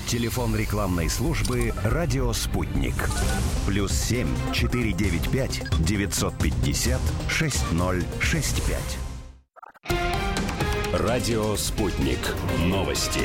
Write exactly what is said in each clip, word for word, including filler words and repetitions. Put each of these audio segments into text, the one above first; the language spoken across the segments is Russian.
Телефон рекламной службы «Радио Спутник». Плюс семь четыре девять пять девятьсот пятьдесят шесть ноль шесть пять. «Радио Спутник». Новости.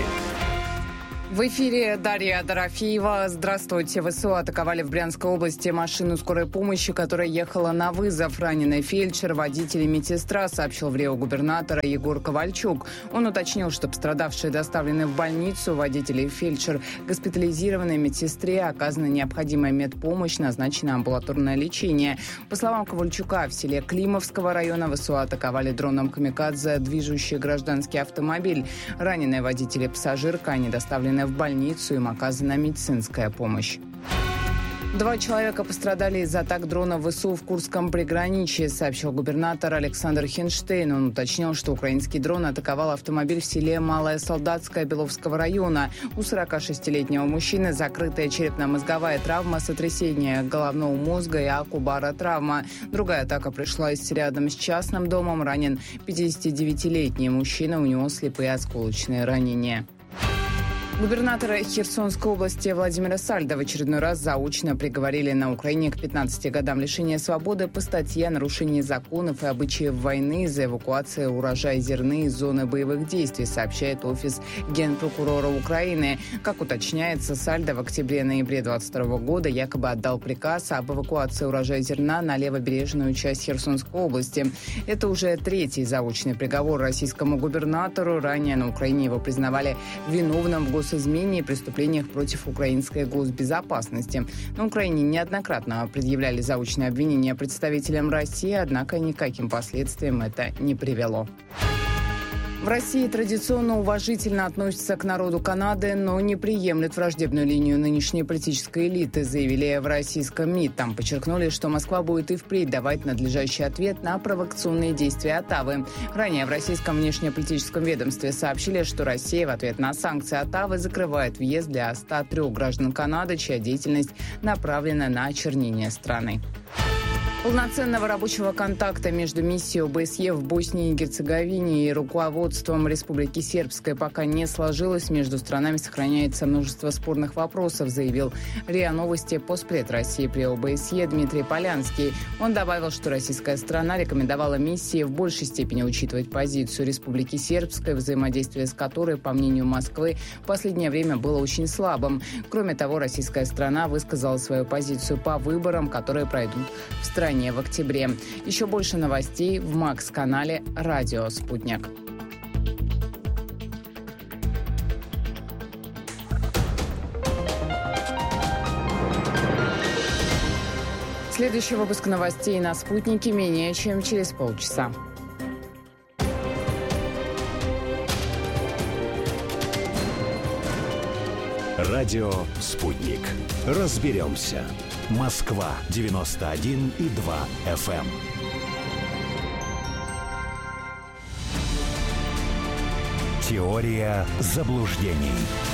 В эфире Дарья Дорофеева. Здравствуйте. ВСУ атаковали в Брянской области машину скорой помощи, которая ехала на вызов. Раненый фельдшер, водитель и медсестра, сообщил в РИО губернатора Егор Ковальчук. Он уточнил, что пострадавшие доставлены в больницу. Водитель и фельдшер госпитализированы, медсестре оказана необходимая медпомощь, назначено амбулаторное лечение. По словам Ковальчука, в селе Климовского района ВСУ атаковали дроном «Камикадзе» движущий гражданский автомобиль. Раненые водитель и пассажирка, они доставлены в больницу, им оказана медицинская помощь. Два человека пострадали из атак дрона ВСУ в Курском приграничье, сообщил губернатор Александр Хинштейн. Он уточнил, что украинский дрон атаковал автомобиль в селе Малая Солдатская Беловского района. У сорокашестилетнего мужчины закрытая черепно-мозговая травма, сотрясение головного мозга и акубаротравма. Другая атака пришлась рядом с частным домом. Ранен пятидесятидевятилетний мужчина, у него слепые осколочные ранения. Губернатора Херсонской области Владимира Сальдо в очередной раз заочно приговорили на Украине к пятнадцати годам лишения свободы по статье о нарушении законов и обычаев войны за эвакуацию урожая зерна из зоны боевых действий, сообщает офис Генпрокурора Украины. Как уточняется, Сальдо в октябре-ноябре двадцать второго года якобы отдал приказ об эвакуации урожая зерна на левобережную часть Херсонской области. Это уже третий заочный приговор российскому губернатору. Ранее на Украине его признавали виновным в государственном измене и преступлениях против украинской госбезопасности. На Украине неоднократно предъявляли заочные обвинения представителям России, однако никаким последствиям это не привело. В России традиционно уважительно относятся к народу Канады, но не приемлют враждебную линию нынешней политической элиты, заявили в российском МИД. Там подчеркнули, что Москва будет и впредь давать надлежащий ответ на провокационные действия Оттавы. Ранее в российском внешнеполитическом ведомстве сообщили, что Россия в ответ на санкции Оттавы закрывает въезд для ста трёх граждан Канады, чья деятельность направлена на очернение страны. Полноценного рабочего контакта между миссией ОБСЕ в Боснии и Герцеговине и руководством Республики Сербской пока не сложилось. Между странами сохраняется множество спорных вопросов, заявил РИА Новости постпред России при ОБСЕ Дмитрий Полянский. Он добавил, что российская сторона рекомендовала миссии в большей степени учитывать позицию Республики Сербской, взаимодействие с которой, по мнению Москвы, в последнее время было очень слабым. Кроме того, российская сторона высказала свою позицию по выборам, которые пройдут в стране в октябре. Еще больше новостей в Макс-канале «Радио Спутник». Следующий выпуск новостей на «Спутнике» менее чем через полчаса. Радио «Спутник». Разберемся. Москва девяносто один и два эф эм. Теория заблуждений.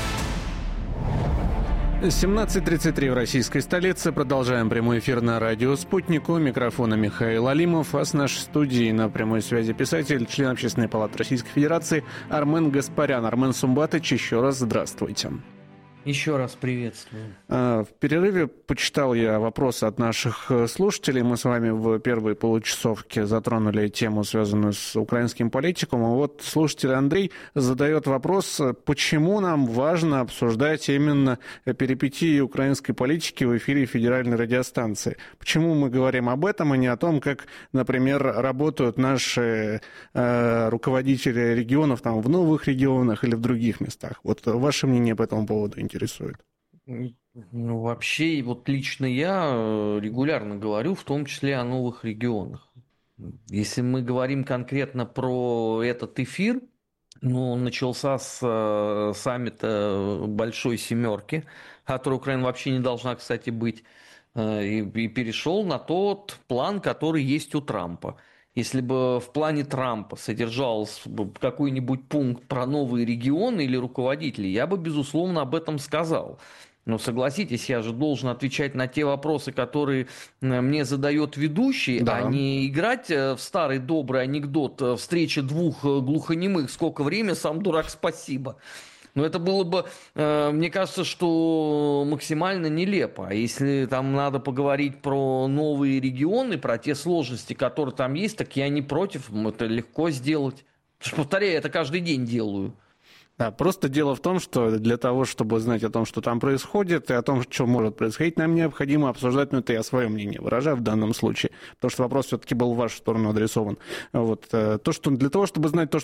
семнадцать тридцать три в российской столице. Продолжаем прямой эфир на радио «Спутник». У микрофона Михаил Алимов. А с нашей студией на прямой связи писатель, член Общественной палаты Российской Федерации Армен Гаспарян. Армен Сумбатович, еще раз здравствуйте. Еще раз приветствую. В перерыве почитал я вопросы от наших слушателей. Мы с вами в первой получасовке затронули тему, связанную с украинским политикумом. Вот слушатель Андрей задает вопрос, почему нам важно обсуждать именно перипетии украинской политики в эфире федеральной радиостанции. Почему мы говорим об этом, а не о том, как, например, работают наши э, руководители регионов там, в новых регионах или в других местах. Вот ваше мнение по этому поводу интересует. интересует? Ну, вообще, вот лично я регулярно говорю, в том числе о новых регионах. Если мы говорим конкретно про этот эфир, ну, он начался с э, саммита Большой Семерки, которой Украина вообще не должна, кстати, быть, э, и, и перешел на тот план, который есть у Трампа. Если бы в плане Трампа содержался какой-нибудь пункт про новые регионы или руководителей, я бы, безусловно, об этом сказал. Но согласитесь, я же должен отвечать на те вопросы, которые мне задает ведущий, да. А не играть в старый добрый анекдот «Встреча двух глухонемых, сколько времени, сам дурак, спасибо». Но это было бы, э, мне кажется, что максимально нелепо. А если там надо поговорить про новые регионы, про те сложности, которые там есть, так я не против, это легко сделать. Повторяю, я это каждый день делаю. Да, просто дело в том, что для того, чтобы знать о том, что там происходит, и о том, что может происходить, нам необходимо обсуждать, ну, это я свое мнение выражаю в данном случае, потому что вопрос все-таки был в вашу сторону адресован. Вот. То, что для того, чтобы знать то,